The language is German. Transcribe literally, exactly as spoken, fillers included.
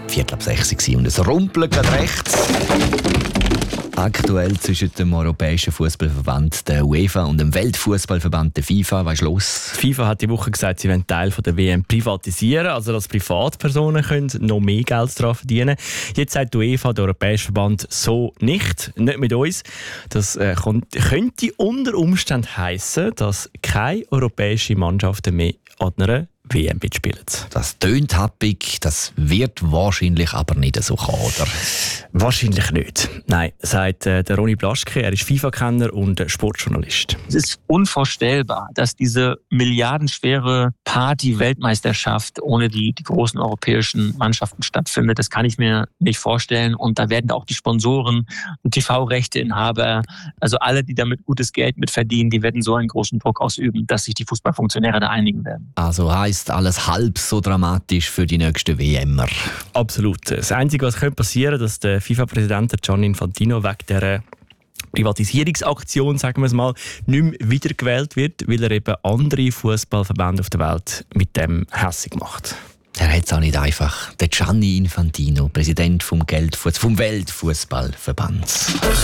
Viertel ab sechs Uhr und es rumpelt gerade rechts. Aktuell zwischen dem Europäischen Fußballverband, der UEFA, und dem Weltfußballverband, der FIFA. Was ist los? Die FIFA hat die Woche gesagt, sie wollen Teil der W M privatisieren, also dass Privatpersonen können noch mehr Geld daran verdienen können. Jetzt sagt die UEFA, der Europäische Verband, so nicht, nicht mit uns. Das äh, könnte unter Umständen heissen, dass keine europäische Mannschaften mehr an einer W M mitspielen. Das tönt happig, das wird wahrscheinlich aber nicht so kommen, oder? Wahrscheinlich nicht. Nein, sagt äh, der Ronny Blaschke, er ist FIFA-Kenner und Sportjournalist. Es ist unvorstellbar, dass diese milliardenschwere Party-Weltmeisterschaft ohne die, die großen europäischen Mannschaften stattfindet. Das kann ich mir nicht vorstellen. Und da werden auch die Sponsoren und T V-Rechteinhaber, also alle, die damit gutes Geld mitverdienen, die werden so einen großen Druck ausüben, dass sich die Fußballfunktionäre da einigen werden. Also heisst alles halb so dramatisch für die nächsten W M'er. Absolut. Das Einzige, was könnte passieren, dass der FIFA-Präsident Gianni Infantino wegen dieser Privatisierungsaktion, sagen wir es mal, nicht mehr wiedergewählt wird, weil er eben andere Fußballverbände auf der Welt mit dem hässig macht. Er hat es auch nicht einfach. Der Gianni Infantino, Präsident vom, Geldfuß- vom Weltfußballverband.